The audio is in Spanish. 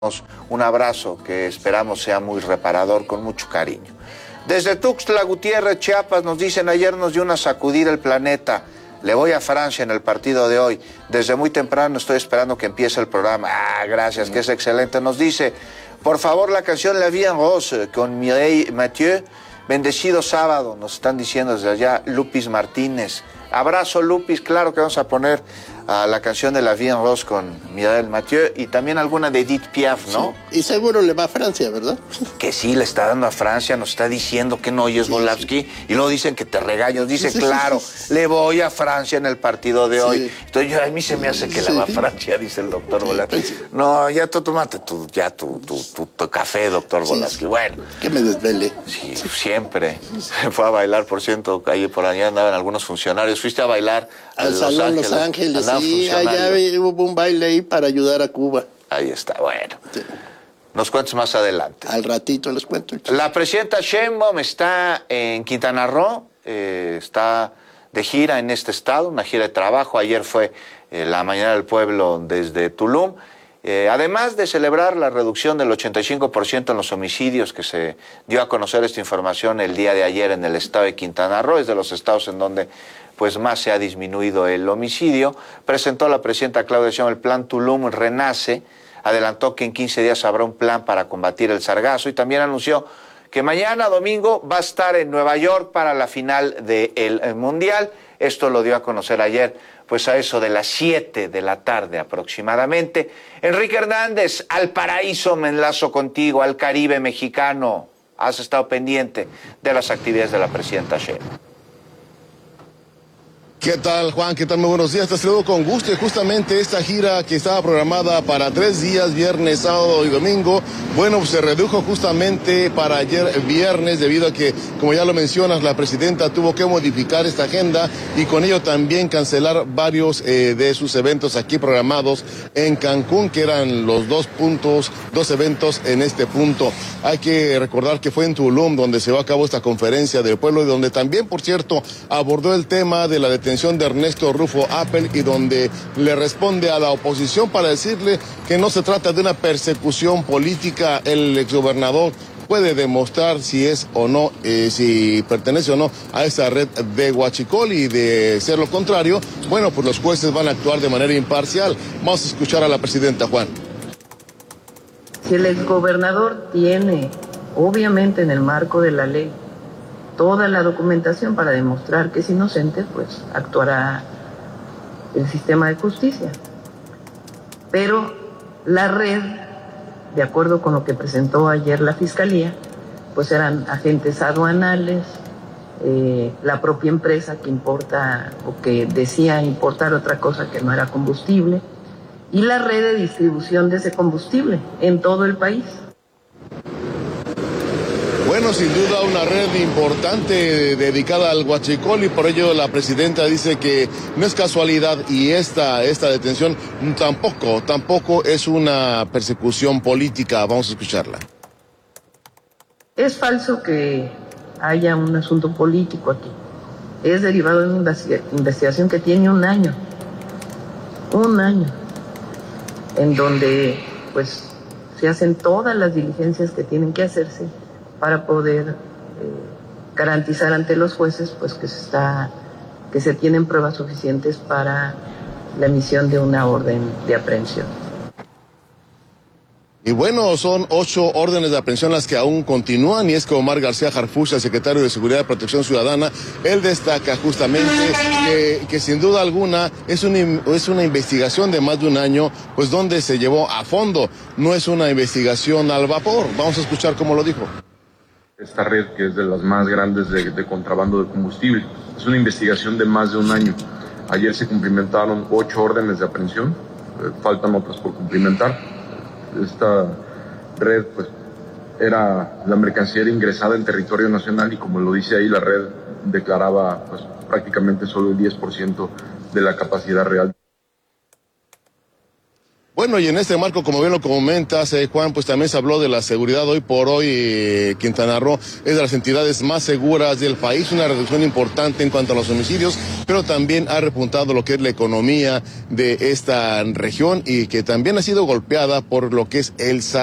Un abrazo que esperamos sea muy reparador, con mucho cariño. Desde Tuxtla Gutiérrez, Chiapas, nos dicen: ayer nos dio una sacudida el planeta. Le voy a Francia en el partido de hoy. Desde muy temprano estoy esperando que empiece el programa. Gracias, que es excelente. Nos dice: por favor, la canción La Vie en Rose con Mireille Mathieu. Bendecido sábado, nos están diciendo desde allá Lupis Martínez. Abrazo, Lupis. Claro que vamos a poner la canción de La Vie en Rose con Mireille Mathieu y también alguna de Edith Piaf, ¿no? Sí. Y seguro le va a Francia, ¿verdad? Que sí, le está dando a Francia, nos está diciendo que no oyes Volavsky, y luego dicen que te regañas. Dice, claro, le voy a Francia en el partido de hoy. Entonces a mí se me hace que le va a Francia, dice el doctor Volavsky. No, ya tú tómate tu café, doctor Volavsky. Bueno. Que me desvele. Sí, siempre. Fue a bailar, por cierto, ahí por allá andaban algunos funcionarios. Fuiste a bailar al Salón Los Ángeles, sí, allá hubo un baile ahí para ayudar a Cuba. Ahí está, bueno. Sí. Nos cuentes más adelante. Al ratito les cuento. La presidenta Sheinbaum está en Quintana Roo, está de gira en este estado, una gira de trabajo. Ayer fue la Mañana del Pueblo desde Tulum. Además de celebrar la reducción del 85% en los homicidios, que se dio a conocer esta información el día de ayer en el estado de Quintana Roo, es de los estados en donde pues más se ha disminuido el homicidio, presentó la presidenta Claudia Sheinbaum el plan Tulum Renace, adelantó que en 15 días habrá un plan para combatir el sargazo y también anunció que mañana domingo va a estar en Nueva York para la final del Mundial. Esto lo dio a conocer ayer, pues a eso de las 7 de la tarde aproximadamente. Enrique Hernández, al paraíso me enlazo contigo, al Caribe mexicano. Has estado pendiente de las actividades de la presidenta Sheinbaum. ¿Qué tal, Juan? ¿Qué tal? Muy buenos días. Te saludo con gusto. Y justamente esta gira que estaba programada para 3 días, viernes, sábado y domingo, bueno, pues se redujo justamente para ayer viernes debido a que, como ya lo mencionas, la presidenta tuvo que modificar esta agenda y con ello también cancelar varios de sus eventos aquí programados en Cancún, que eran los dos eventos en este punto. Hay que recordar que fue en Tulum donde se llevó a cabo esta conferencia del pueblo y donde también, por cierto, abordó el tema de la detención de Ernesto Rufo Appel y donde le responde a la oposición para decirle que no se trata de una persecución política. El exgobernador puede demostrar si es o no, si pertenece o no a esa red de huachicol, y de ser lo contrario, bueno, pues los jueces van a actuar de manera imparcial. Vamos a escuchar a la presidenta, Juan. Si el exgobernador tiene, obviamente en el marco de la ley, toda la documentación para demostrar que es inocente, pues actuará el sistema de justicia. Pero la red, de acuerdo con lo que presentó ayer la Fiscalía, pues eran agentes aduanales, la propia empresa que importa o que decía importar otra cosa que no era combustible, y la red de distribución de ese combustible en todo el país. Bueno, sin duda una red importante dedicada al huachicol, y por ello la presidenta dice que no es casualidad y esta detención tampoco es una persecución política. Vamos a escucharla. Es falso que haya un asunto político aquí. Es derivado de una investigación que tiene un año, en donde pues se hacen todas las diligencias que tienen que hacerse para poder garantizar ante los jueces pues que se tienen pruebas suficientes para la emisión de una orden de aprehensión. Y bueno, son 8 órdenes de aprehensión las que aún continúan, y es que Omar García Harfuch, el secretario de Seguridad y Protección Ciudadana, él destaca justamente que sin duda alguna es una investigación de más de un año, pues donde se llevó a fondo, no es una investigación al vapor. Vamos a escuchar cómo lo dijo. Esta red, que es de las más grandes de contrabando de combustible, es una investigación de más de un año. Ayer se cumplimentaron 8 órdenes de aprehensión, faltan otras por cumplimentar. Esta red, pues, era la mercancía ingresada en territorio nacional y, como lo dice ahí, la red declaraba pues prácticamente solo el 10% de la capacidad real. Bueno, y en este marco, como bien lo comentas, Juan, pues también se habló de la seguridad. Hoy por hoy, Quintana Roo es de las entidades más seguras del país, una reducción importante en cuanto a los homicidios, pero también ha repuntado lo que es la economía de esta región y que también ha sido golpeada por lo que es el